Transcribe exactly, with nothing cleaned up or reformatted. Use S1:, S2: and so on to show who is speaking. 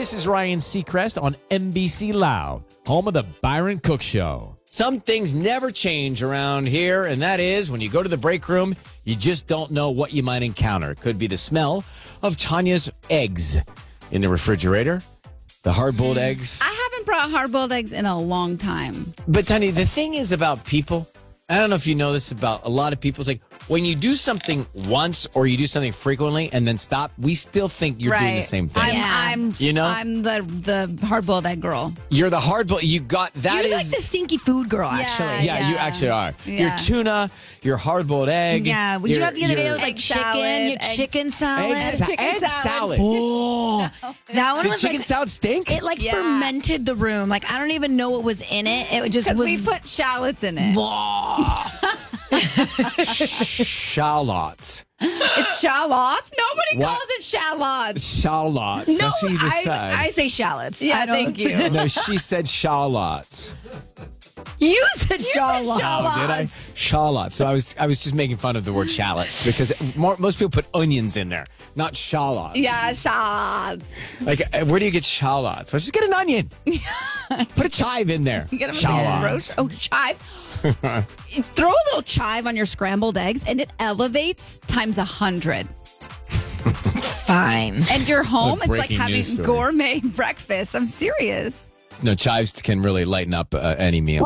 S1: This is Ryan Seacrest on N B C Loud, home of the Byron Cook Show. Some things never change around here, and that is when you go to the break room, you just don't know what you might encounter. It could be the smell of Tanya's eggs in the refrigerator, the hard-boiled mm. eggs.
S2: I haven't brought hard-boiled eggs in a long time.
S1: But, Tanya, the thing is about people, I don't know if you know this about a lot of people, it's like when you do something once or you do something frequently and then stop, we still think you're
S2: right.
S1: doing the same thing.
S2: I'm, yeah. I'm,
S1: you know?
S2: I'm the, the hard-boiled egg girl.
S1: You're the hard-boiled, you got, that
S3: You're
S1: is.
S3: like the stinky food girl,
S2: Yeah,
S3: actually.
S1: Yeah,
S2: yeah.
S1: you actually are.
S2: Yeah.
S1: Your tuna, your hard-boiled egg.
S3: Yeah, what did you have the other day? It was like
S2: egg
S3: chicken,
S2: salad,
S3: your
S2: eggs-
S3: chicken salad.
S1: Egg, sa-
S2: Chicken
S1: egg
S2: salad.
S1: salad. Oh,
S3: That one
S1: the
S3: was
S1: chicken
S3: like,
S1: salad stink?
S3: it like
S2: Yeah.
S3: fermented the room. Like, I don't even know what was in it. It just
S2: Because
S3: was.
S2: we put shallots in it.
S1: Shallots.
S2: It's shallots? Nobody
S1: What?
S2: calls it shallots.
S1: Shallots.
S3: no,
S1: That's what you just
S3: I,
S1: said.
S3: I say shallots.
S2: Yeah,
S3: I don't-
S2: thank you.
S1: No, she said shallots.
S3: You said
S2: said
S3: shallots.
S2: shallots.
S1: Oh, did I? Shallots. So I was I was just making fun of the word shallots because more, most people put onions in there, not shallots.
S2: Yeah, shallots.
S1: Like, uh, where do you get shallots? Well, just get an onion. Put a chive in there.
S2: You get them
S1: Shallots.
S2: roast. Oh, chives. Throw a little chive on your scrambled eggs, and it elevates times a hundred.
S3: Fine.
S2: And you're home.
S1: What a
S2: It's like
S1: breaking
S2: having
S1: news story.
S2: gourmet breakfast. I'm serious.
S1: No, chives can really lighten up uh, any meal.